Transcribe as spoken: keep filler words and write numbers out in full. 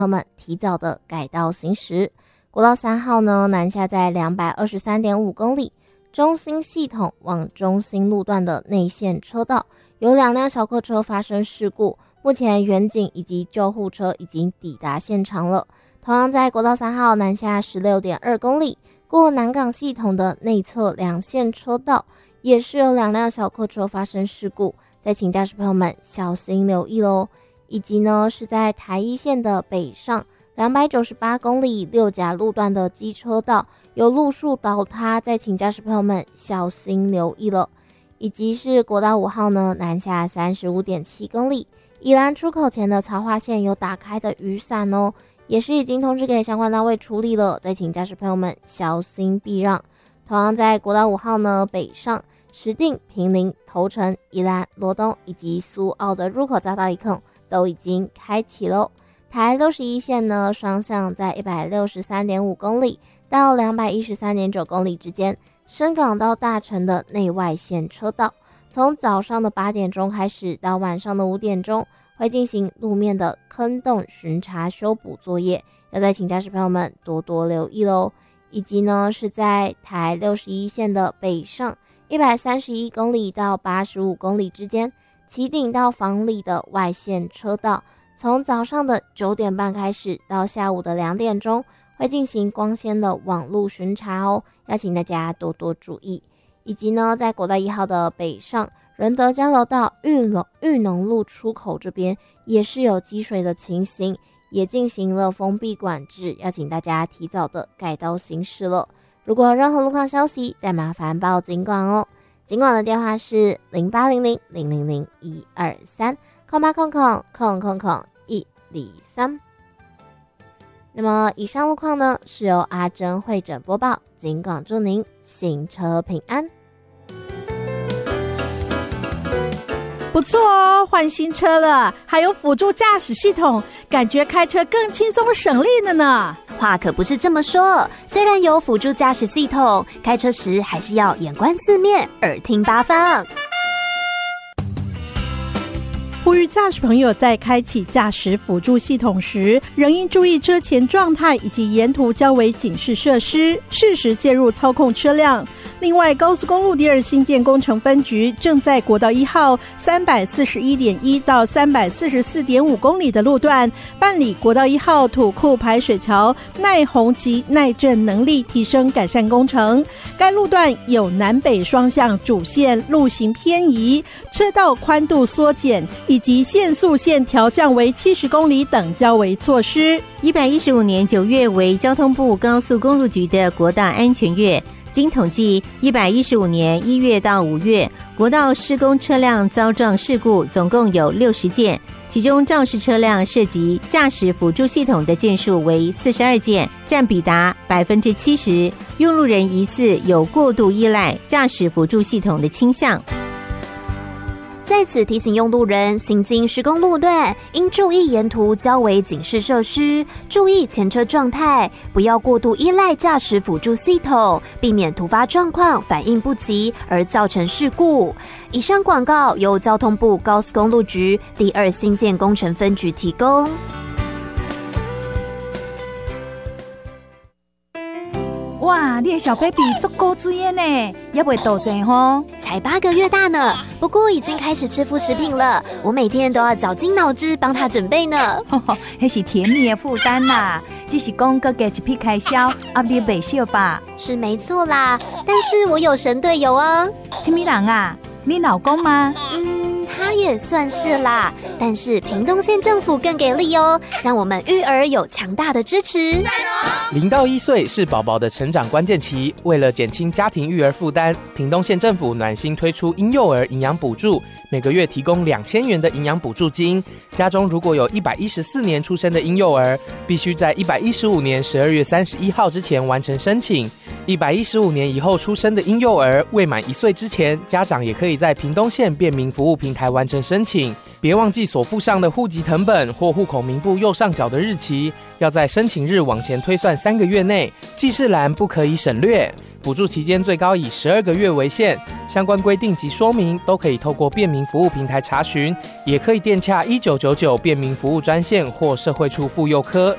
朋友们提早的改道行驶。国道三号呢，南下在 两百二十三点五 公里，中兴系统往中兴路段的内线车道有两辆小客车发生事故，目前员警以及救护车已经抵达现场了。同样在国道三号南下 十六点二 公里，过南港系统的内侧两线车道也是有两辆小客车发生事故，再请驾驶朋友们小心留意咯。以及呢是在台一线的北上两百九十八公里六甲路段的机车道有路树倒塌，再请驾驶朋友们小心留意了。以及是国道五号呢南下 三十五点七 公里，宜兰出口前的曹化线有打开的雨伞哦，也是已经通知给相关单位处理了，再请驾驶朋友们小心避让。同样在国道五号呢北上石碇、坪林、头城、宜兰、罗东以及苏澳的入口匝道一孔都已经开启咯。台六十一线呢双向在 一百六十三点五 公里到 两百一十三点九 公里之间，深港到大城的内外线车道从早上的八点钟开始到晚上的五点钟会进行路面的坑洞巡查修补作业，要再请驾驶朋友们多多留意咯。以及呢是在台六十一线的北上一百三十一公里到八十五公里之间，旗顶到房里的外线车道从早上的九点半开始到下午的两点钟会进行光纤的网路巡查哦，要请大家多多注意。以及呢在国道一号的北上仁德交流道玉农玉农路出口这边也是有积水的情形，也进行了封闭管制，要请大家提早的改道行驶了。如果有任何路况消息再麻烦报警管哦，警管的电话是零八零零零零零一二三空八空空空空空一二三。那么以上路况呢是由阿珍会诊播报，警广祝您行车平安。 不错哦，换新车了，还有辅助驾驶系统，感觉开车更轻松省力了呢。 话可不是这么说，虽然有辅助驾驶系统，开车时还是要眼观四面，耳听八方。 呼吁驾驶朋友在开启驾驶辅助系统时，仍应注意车前状态以及沿途交维警示设施，适时介入操控车辆。另外，高速公路第二新建工程分局正在国道一号 三百四十一点一 到 三百四十四点五 公里的路段办理国道一号土库排水桥耐洪及耐震能力提升改善工程。该路段有南北双向主线路型偏移、车道宽度缩减以及限速线调降为七十公里等交维措施。 一百一十五年九月为交通部高速公路局的国道安全月。经统计，一百一十五年一月到五月，国道施工车辆遭撞事故总共有六十件，其中肇事车辆涉及驾驶辅助系统的件数为四十二件，占比达百分之七十。用路人疑似有过度依赖驾驶辅助系统的倾向。 在此提醒用路人，行经施工路段应注意沿途交维警示设施，注意前车状态，不要过度依赖驾驶辅助系统，避免突发状况反应不及而造成事故。以上广告由交通部高速公路局第二新建工程分局提供。 哇，你的小 baby 足够注意呢，也不会斗阵吼。 才八个月大呢，不过已经开始吃副食品了。我每天都要绞尽脑汁帮他准备呢。 那是甜蜜的负担啦，只是讲各给一笔开销，压力不小吧？ 是没错啦，但是我有神队友哦。 什么人啊？你老公吗？ 嗯，他也算是啦，但是屏东县政府更给力哦，让我们育儿有强大的支持。 零到一岁是宝宝的成长关键期，为了减轻家庭育儿负担，屏东县政府暖心推出婴幼儿营养补助，每个月提供两千元的营养补助金。家中如果有一百一十四年出生的婴幼儿，必须在一百一十五年十二月三十一号之前完成申请。一百一十五年以后出生的婴幼儿，未满一岁之前，家长也可以在屏东县便民服务平台完成申请。别忘记所附上的户籍誊本或户口名簿右上角的日期，要在申请日往前推算三个月内，记事栏不可以省略。补助期间最高以十二个月为限，相关规定及说明都可以透过便民服务平台查询，也可以电洽一九九九便民服务专线或社会处妇幼科